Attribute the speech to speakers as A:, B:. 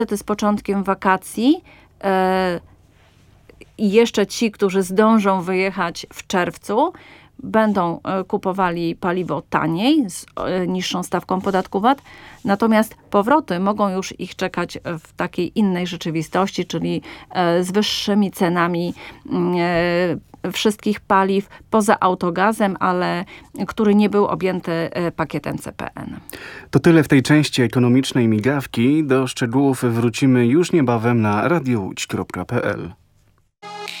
A: z początkiem wakacji i jeszcze ci, którzy zdążą wyjechać w czerwcu, będą kupowali paliwo taniej, z niższą stawką podatku VAT, natomiast powroty mogą już ich czekać w takiej innej rzeczywistości, czyli z wyższymi cenami wszystkich paliw poza autogazem, ale który nie był objęty pakietem CPN.
B: To tyle w tej części ekonomicznej migawki. Do szczegółów wrócimy już niebawem na radiołódź.pl.